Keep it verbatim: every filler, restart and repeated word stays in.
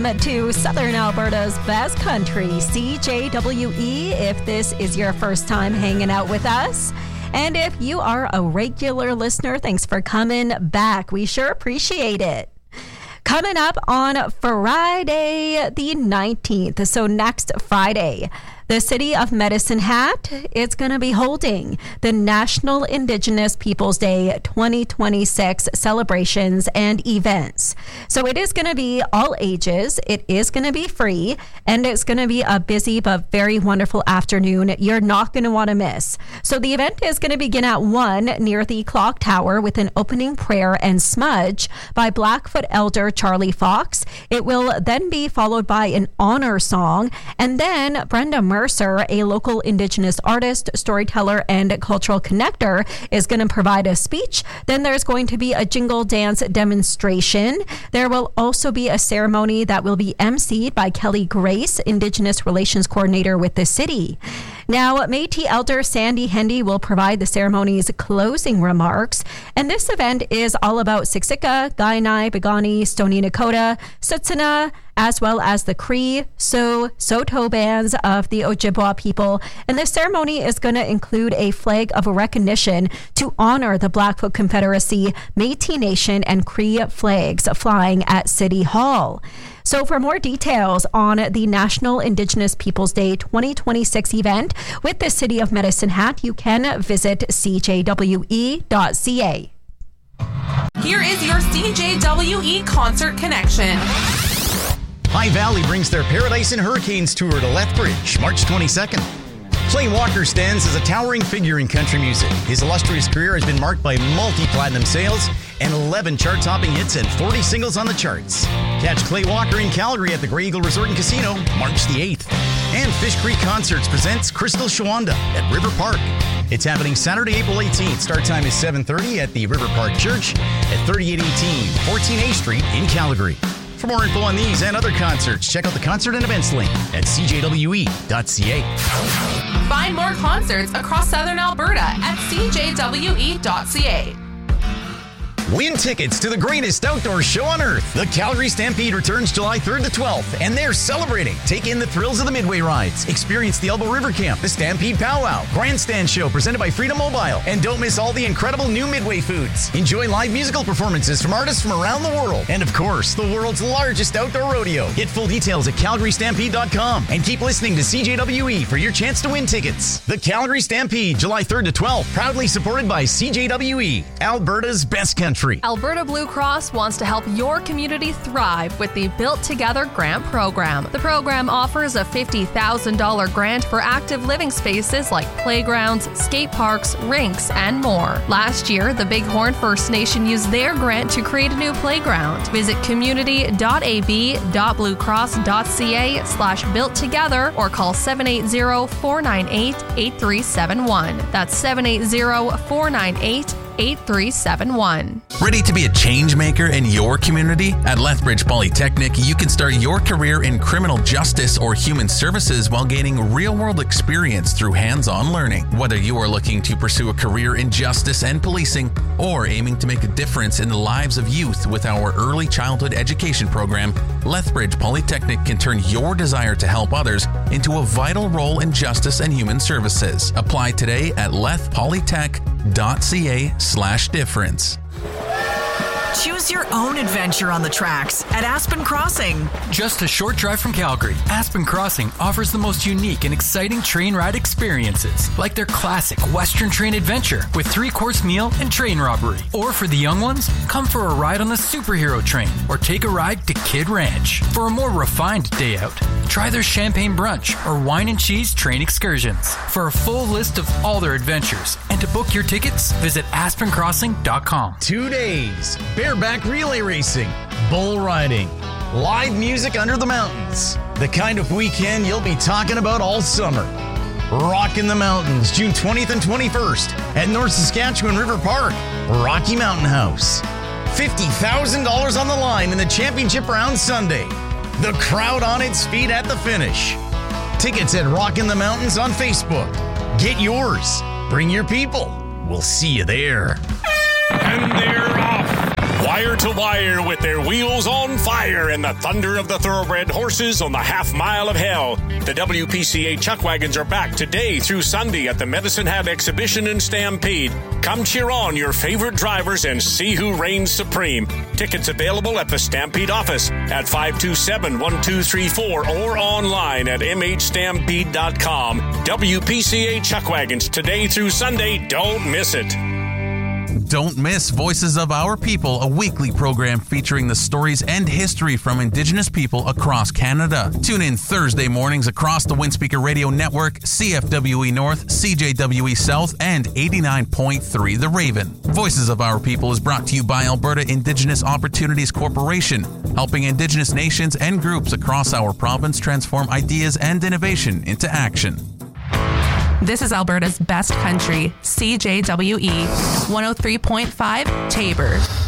To Southern Alberta's best country, C J W E, if this is your first time hanging out with us. And if you are a regular listener, thanks for coming back. We sure appreciate it. Coming up on Friday the nineteenth, so next Friday, the City of Medicine Hat is going to be holding the National Indigenous Peoples Day twenty twenty-six celebrations and events. So it is going to be all ages, it is going to be free, and it's going to be a busy but very wonderful afternoon you're not going to want to miss. So the event is going to begin at one near the Clock Tower with an opening prayer and smudge by Blackfoot Elder Charlie Fox. It will then be followed by an honor song, and then Brenda Mercer, a local Indigenous artist, storyteller, and cultural connector, is going to provide a speech. Then there's going to be a jingle dance demonstration. There will also be a ceremony that will be emceed by Kelly Grace, Indigenous Relations Coordinator with the city. Now, Métis Elder Sandy Hendy will provide the ceremony's closing remarks, and this event is all about Siksika, Kainai, Piikani, Stoney Nakoda, Tsuut'ina, as well as the Cree, So, Saulteaux bands of the Ojibwa people. And this ceremony is going to include a flag of recognition to honor the Blackfoot Confederacy, Métis Nation, and Cree flags flying at City Hall. So for more details on the National Indigenous Peoples Day twenty twenty-six event with the City of Medicine Hat, you can visit c j w e dot c a. Here is your C J W E Concert Connection. High Valley brings their Paradise and Hurricanes tour to Lethbridge, March twenty-second. Clay Walker stands as a towering figure in country music. His illustrious career has been marked by multi-platinum sales and eleven chart-topping hits and forty singles on the charts. Catch Clay Walker in Calgary at the Grey Eagle Resort and Casino, March the eighth. And Fish Creek Concerts presents Crystal Shawanda at River Park. It's happening Saturday, April eighteenth. Start time is seven thirty at the River Park Church at thirty-eight eighteen fourteen A Street in Calgary. For more info on these and other concerts, check out the concert and events link at c j w e dot c a. Find more concerts across Southern Alberta at c j w e dot c a. Win tickets to the greatest outdoor show on earth. The Calgary Stampede returns July third to twelfth, and they're celebrating. Take in the thrills of the Midway rides. Experience the Elbow River Camp, the Stampede Powwow, Grandstand Show presented by Freedom Mobile, and don't miss all the incredible new Midway foods. Enjoy live musical performances from artists from around the world, and of course, the world's largest outdoor rodeo. Get full details at calgary stampede dot com, and keep listening to C J W E for your chance to win tickets. The Calgary Stampede, July third to twelfth, proudly supported by C J W E, Alberta's best country. Alberta Blue Cross wants to help your community thrive with the Built Together Grant Program. The program offers a fifty thousand dollars grant for active living spaces like playgrounds, skate parks, rinks, and more. Last year, the Bighorn First Nation used their grant to create a new playground. Visit community dot a b dot blue cross dot c a slash built together or call seven eight zero, four nine eight, eight three seven one. That's seven eight zero, four nine eight, eight three seven one. Ready to be a change maker in your community? At Lethbridge Polytechnic, you can start your career in criminal justice or human services while gaining real-world experience through hands-on learning. Whether you are looking to pursue a career in justice and policing or aiming to make a difference in the lives of youth with our early childhood education program, Lethbridge Polytechnic can turn your desire to help others into a vital role in justice and human services. Apply today at lethpolytech.ca slash difference. Choose your own adventure on the tracks at Aspen Crossing. Just a short drive from Calgary, Aspen Crossing offers the most unique and exciting train ride experiences, like their classic Western Train adventure with three-course meal and train robbery. Or for the young ones, come for a ride on the superhero train or take a ride to Kid Ranch. For a more refined day out, try their champagne brunch or wine and cheese train excursions. For a full list of all their adventures and to book your tickets, visit aspen crossing dot com. Two days. Bareback relay racing, bull riding, live music under the mountains. The kind of weekend you'll be talking about all summer. Rockin' the Mountains, June twentieth and twenty-first at North Saskatchewan River Park, Rocky Mountain House. fifty thousand dollars on the line in the championship round Sunday. The crowd on its feet at the finish. Tickets at Rockin' the Mountains on Facebook. Get yours. Bring your people. We'll see you there. And they're off. wire to wire with their wheels on fire and the thunder of the thoroughbred horses on the half mile of hell. The W P C A Chuck Wagons are back today through Sunday at the Medicine Hat Exhibition and Stampede. Come cheer on your favorite drivers and see who reigns supreme. Tickets available at the Stampede office at five two seven, one two three four or online at m h stampede dot com. W P C A Chuck Wagons today through Sunday. Don't miss it. Don't miss Voices of Our People, a weekly program featuring the stories and history from Indigenous people across Canada. Tune in Thursday mornings across the Windspeaker Radio Network, C F W E North, C J W E South, and eighty-nine point three The Raven. Voices of Our People is brought to you by Alberta Indigenous Opportunities Corporation, helping Indigenous nations and groups across our province transform ideas and innovation into action. This is Alberta's best country, C J W E one oh three point five Taber.